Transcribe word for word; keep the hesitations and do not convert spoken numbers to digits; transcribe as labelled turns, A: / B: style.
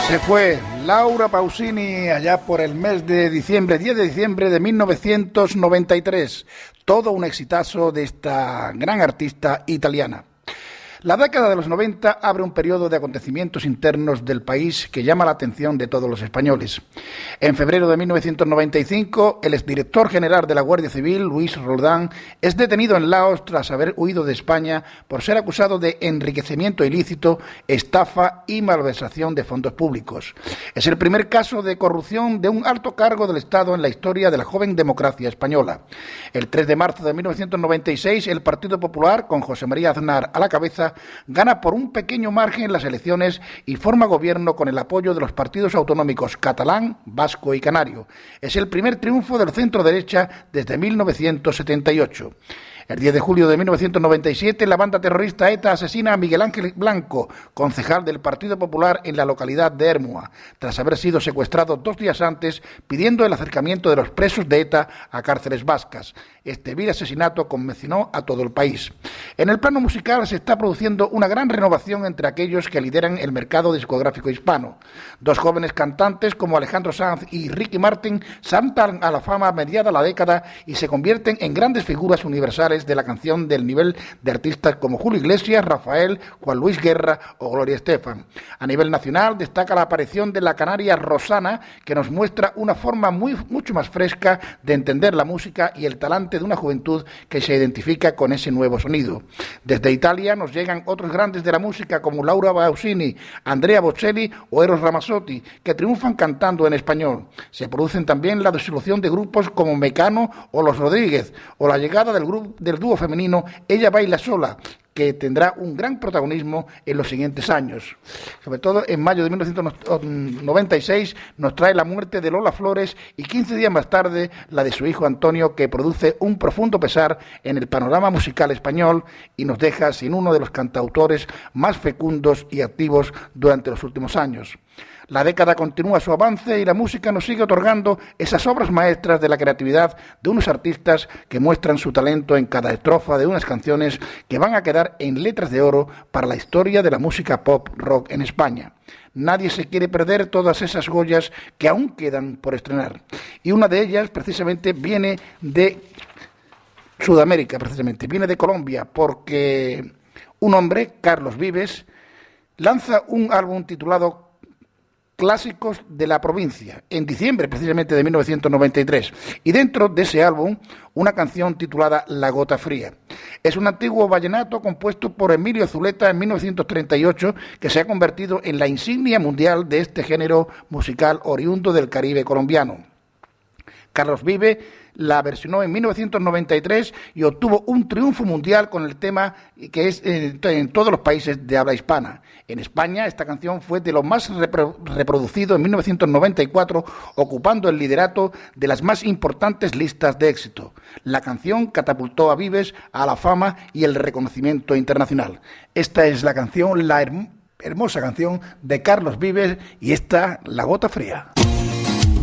A: Se fue Laura Pausini allá por el mes de diciembre, diez de diciembre de mil novecientos noventa y tres. Todo un exitazo de esta gran artista italiana. La década de los noventa abre un periodo de acontecimientos internos del país que llama la atención de todos los españoles. En febrero de mil novecientos noventa y cinco, el exdirector general de la Guardia Civil, Luis Roldán, es detenido en Laos tras haber huido de España por ser acusado de enriquecimiento ilícito, estafa y malversación de fondos públicos. Es el primer caso de corrupción de un alto cargo del Estado en la historia de la joven democracia española. El tres de marzo de mil novecientos noventa y seis, el Partido Popular, con José María Aznar a la cabeza, gana por un pequeño margen las elecciones y forma gobierno con el apoyo de los partidos autonómicos catalán, vasco y canario. Es el primer triunfo del centro derecha desde mil novecientos setenta y ocho. El diez de julio de mil novecientos noventa y siete, la banda terrorista ETA asesina a Miguel Ángel Blanco, concejal del Partido Popular en la localidad de Hermua, tras haber sido secuestrado dos días antes, pidiendo el acercamiento de los presos de ETA a cárceles vascas. Este vil asesinato conmocionó a todo el país. En el plano musical se está produciendo una gran renovación entre aquellos que lideran el mercado discográfico hispano. Dos jóvenes cantantes como Alejandro Sanz y Ricky Martin saltan a la fama a mediada la década y se convierten en grandes figuras universales de la canción del nivel de artistas como Julio Iglesias, Rafael, Juan Luis Guerra o Gloria Estefan. A nivel nacional destaca la aparición de la canaria Rosana, que nos muestra una forma muy, mucho más fresca de entender la música y el talante de una juventud que se identifica con ese nuevo sonido. Desde Italia nos llegan otros grandes de la música como Laura Pausini, Andrea Bocelli o Eros Ramazzotti, que triunfan cantando en español. Se producen también la disolución de grupos como Mecano o Los Rodríguez, o la llegada del grupo del dúo femenino Ella Baila Sola, que tendrá un gran protagonismo en los siguientes años. Sobre todo en mayo de mil novecientos noventa y seis nos trae la muerte de Lola Flores y quince días más tarde la de su hijo Antonio, que produce un profundo pesar en el panorama musical español y nos deja sin uno de los cantautores más fecundos y activos durante los últimos años. La década continúa su avance y la música nos sigue otorgando esas obras maestras de la creatividad de unos artistas que muestran su talento en cada estrofa de unas canciones que van a quedar en letras de oro para la historia de la música pop rock en España. Nadie se quiere perder todas esas joyas que aún quedan por estrenar. Y una de ellas precisamente viene de Sudamérica, precisamente, viene de Colombia, porque un hombre, Carlos Vives, lanza un álbum titulado Clásicos de la Provincia, en diciembre precisamente de mil novecientos noventa y tres, y dentro de ese álbum una canción titulada La Gota Fría. Es un antiguo vallenato compuesto por Emilio Zuleta en mil novecientos treinta y ocho, que se ha convertido en la insignia mundial de este género musical oriundo del Caribe colombiano. Carlos Vives la versionó en mil novecientos noventa y tres y obtuvo un triunfo mundial con el tema que es en, en todos los países de habla hispana. En España esta canción fue de lo más repro, reproducido en mil novecientos noventa y cuatro, ocupando el liderato de las más importantes listas de éxito. La canción catapultó a Vives a la fama y el reconocimiento internacional. Esta es la canción, la herm- hermosa canción de Carlos Vives, y esta, La Gota Fría.